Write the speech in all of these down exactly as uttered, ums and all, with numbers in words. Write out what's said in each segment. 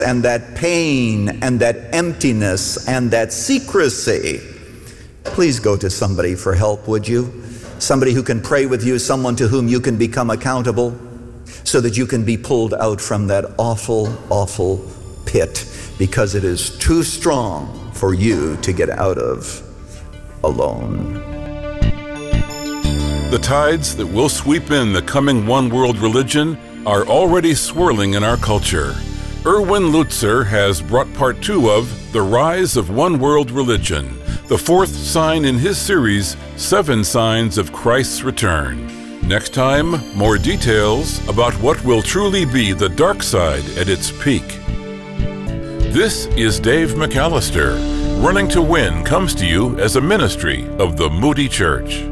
and that pain and that emptiness and that secrecy, please go to somebody for help, would you? Somebody who can pray with you, someone to whom you can become accountable, so that you can be pulled out from that awful, awful pit, because it is too strong for you to get out of alone. The tides that will sweep in the coming one-world religion are already swirling in our culture. Erwin Lutzer has brought part two of The Rise of One-World Religion, the fourth sign in his series, Seven Signs of Christ's Return. Next time, more details about what will truly be the dark side at its peak. This is Dave McAllister. Running to Win comes to you as a ministry of the Moody Church.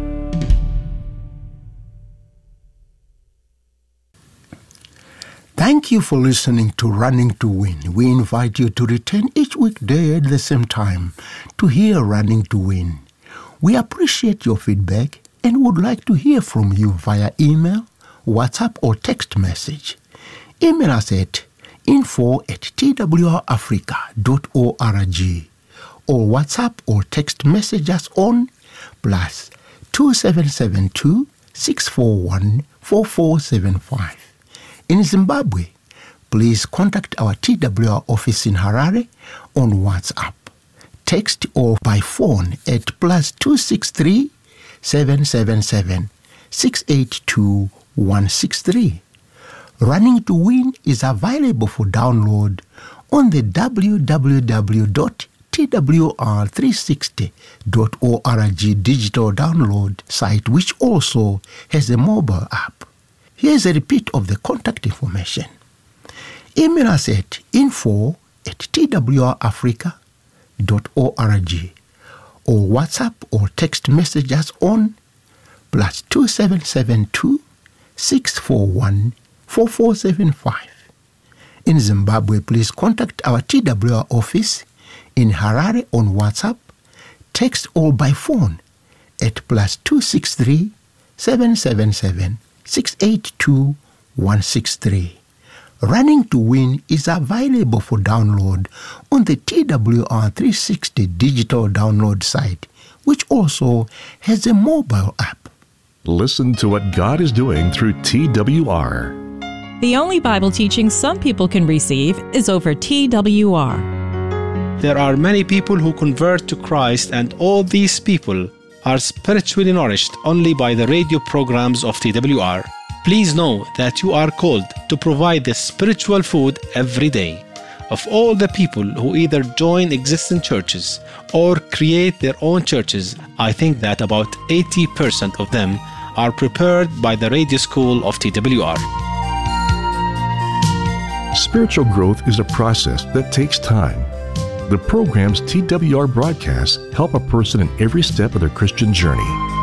Thank you for listening to Running to Win. We invite you to return each weekday at the same time to hear Running to Win. We appreciate your feedback and would like to hear from you via email, WhatsApp, or text message. Email us at info at t w r africa dot org or WhatsApp or text message us on plus two seven seven two, six four one, four four seven five. In Zimbabwe, please contact our T W R office in Harare on WhatsApp, text or by phone at plus two six three, seven seven seven, six eight two, one six three. Running to Win is available for download on the w w w dot t w r three sixty dot org digital download site, which also has a mobile app. Here's a repeat of the contact information. Email us at info at t w r africa dot org or WhatsApp or text message us on plus two seven seven two, six four one, four four seven five. In Zimbabwe, please contact our T W R office in Harare on WhatsApp, text or by phone at plus two six three, seven seven seven, six eight two, one six three. Running to Win is available for download on the T W R three sixty digital download site, which also has a mobile app. Listen to what God is doing through T W R. The only Bible teaching some people can receive is over T W R. There are many people who convert to Christ, and all these people are spiritually nourished only by the radio programs of T W R. Please know that you are called to provide the spiritual food every day. Of all the people who either join existing churches or create their own churches, I think that about eighty percent of them are prepared by the radio school of T W R. Spiritual growth is a process that takes time. The program's T W R broadcasts help a person in every step of their Christian journey.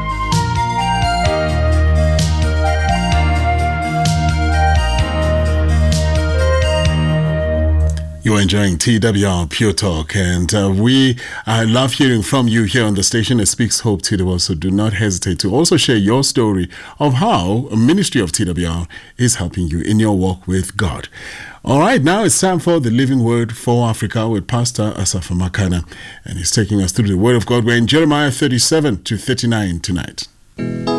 You're enjoying T W R Pure Talk, and uh, we uh, love hearing from you here on the station. It speaks hope to the world, so do not hesitate to also share your story of how a ministry of T W R is helping you in your walk with God. All right, now it's time for the Living Word for Africa with Pastor Asafa Makana, and he's taking us through the Word of God. We're in Jeremiah thirty-seven to thirty-nine tonight.